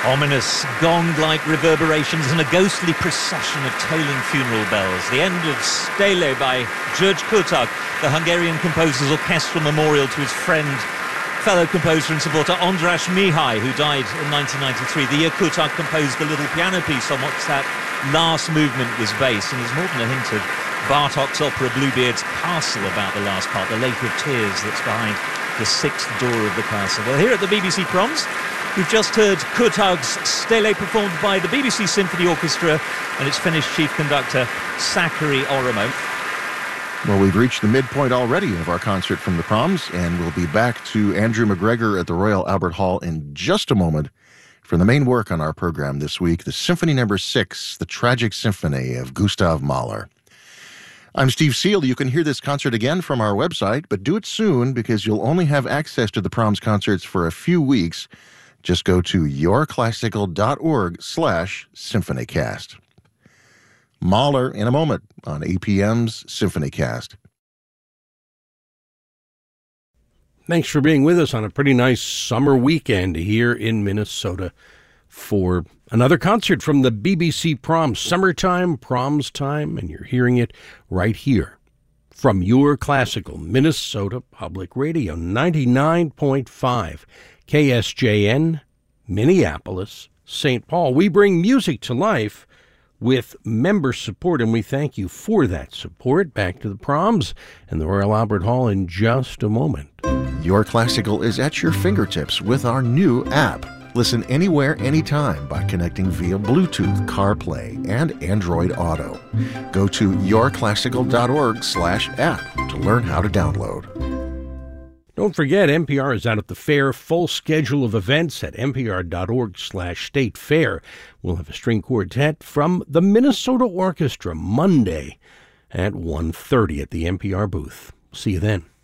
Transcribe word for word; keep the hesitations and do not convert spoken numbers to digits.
Ominous, gong-like reverberations and a ghostly procession of tolling funeral bells. The end of Stele by György Kurtag, the Hungarian composer's orchestral memorial to his friend, fellow composer and supporter András Mihai, who died in nineteen ninety-three. The year Kurtag composed the little piano piece on which that last movement was based, and there's more than a hint of Bartók's opera Bluebeard's Castle about the last part, the Lake of Tears that's behind the sixth door of the castle. Well, here at the B B C Proms, we've just heard Kurtag's Stele performed by the B B C Symphony Orchestra and its Finnish chief conductor, Sakari Oramo. Well, we've reached the midpoint already of our concert from the Proms, and we'll be back to Andrew McGregor at the Royal Albert Hall in just a moment for the main work on our program this week, the Symphony Number Six, the Tragic Symphony of Gustav Mahler. I'm Steve Seal. You can hear this concert again from our website, but do it soon because you'll only have access to the Proms concerts for a few weeks. Just go to yourclassical.org slash symphonycast. Mahler in a moment on A P M's Symphonycast. Thanks for being with us on a pretty nice summer weekend here in Minnesota for another concert from the B B C Proms. Summertime, Proms time, and you're hearing it right here from your classical Minnesota Public Radio, ninety-nine point five K S J N, Minneapolis, Saint Paul. We bring music to life with member support, and we thank you for that support. Back to the Proms and the Royal Albert Hall in just a moment. Your Classical is at your fingertips with our new app. Listen anywhere, anytime by connecting via Bluetooth, CarPlay, and Android Auto. Go to yourclassical.org slash app to learn how to download. Don't forget, N P R is out at the fair. Full schedule of events at npr.org slash state fair. We'll have a string quartet from the Minnesota Orchestra Monday at one thirty at the N P R booth. See you then.